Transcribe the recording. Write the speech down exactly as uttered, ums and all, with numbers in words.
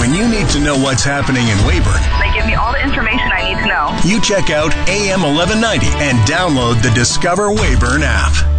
When you need to know what's happening in Weyburn, they give me all the information I need to know. You check out A M eleven ninety and download the Discover Weyburn app.